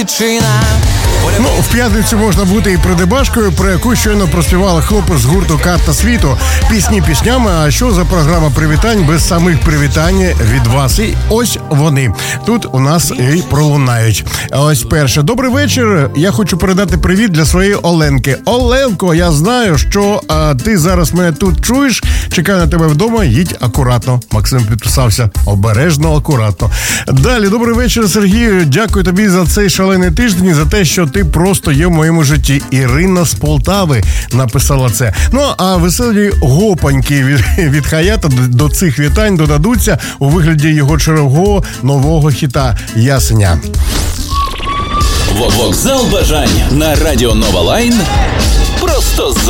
Ну, в п'ятницю можна бути і придебашкою, про яку щойно проспівали хлопець з гурту «Карта світу». Пісні піснями, а що за програма привітань без самих привітань від вас? І ось вони тут у нас і пролунають. Ось перше. Добрий вечір. Я хочу передати привіт для своєї Оленки. Оленко, я знаю, що ти зараз мене тут чуєш. Чекаю на тебе вдома. Їдь акуратно. Максим підписався. Обережно, акуратно. Далі. Добрий вечір, Сергію. Дякую тобі за цей шалений тиждень і за те, що ти просто є в моєму житті. Ірина з Полтави написала це. Ну, а веселі гопаньки від Хаята до цих вітань додадуться у вигляді його чергового нового хіта «Ясеня». Вокзал бажань на Радіо Нова Лайн. Просто за.